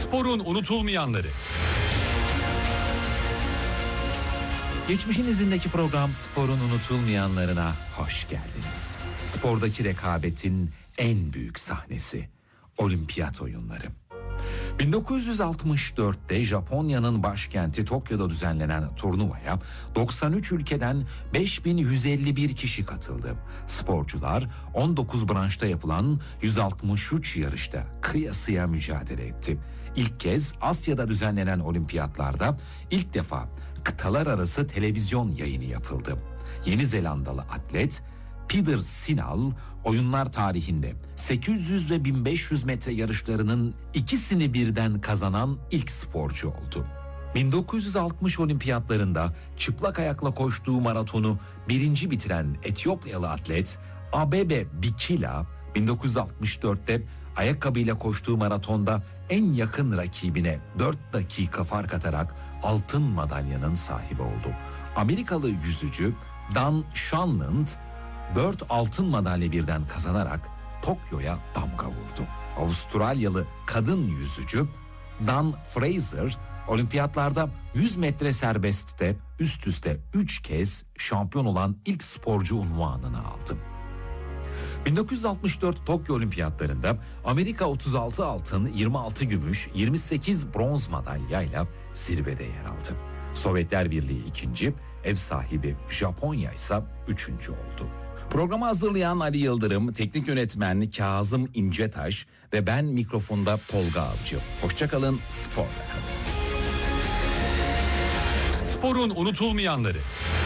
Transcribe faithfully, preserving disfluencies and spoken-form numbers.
Sporun unutulmayanları. Geçmişin izindeki program Sporun unutulmayanlarına hoş geldiniz. Spordaki rekabetin en büyük sahnesi Olimpiyat Oyunları. bin dokuz yüz altmış dörtte Japonya'nın başkenti Tokyo'da düzenlenen turnuvaya doksan üç ülkeden beş bin yüz elli bir kişi katıldı. Sporcular on dokuz branşta yapılan yüz altmış üç yarışta kıyasıya mücadele etti. İlk kez Asya'da düzenlenen olimpiyatlarda ilk defa kıtalar arası televizyon yayını yapıldı. Yeni Zelandalı atlet Peter Sinal, oyunlar tarihinde sekiz yüz ve bin beş yüz metre yarışlarının ikisini birden kazanan ilk sporcu oldu. bin dokuz yüz altmış olimpiyatlarında çıplak ayakla koştuğu maratonu birinci bitiren Etiyopyalı atlet Abebe Bikila, bin dokuz yüz altmış dörtte ayakkabıyla koştuğu maratonda en yakın rakibine dört dakika fark atarak altın madalyanın sahibi oldu. Amerikalı yüzücü Dan Shanland dört altın madalya birden kazanarak Tokyo'ya damga vurdu. Avustralyalı kadın yüzücü Dan Fraser olimpiyatlarda yüz metre serbestte üst üste üç kez şampiyon olan ilk sporcu unvanını aldı. bin dokuz yüz altmış dört Tokyo Olimpiyatlarında Amerika otuz altı altın, yirmi altı gümüş, yirmi sekiz bronz madalyayla zirvede yer aldı. Sovyetler Birliği ikinci, ev sahibi Japonya ise üçüncü oldu. Programı hazırlayan Ali Yıldırım, teknik yönetmen Kazım İncetaş ve ben mikrofonda Tolga Avcı. Hoşçakalın, sporla kalın. Sporun unutulmayanları.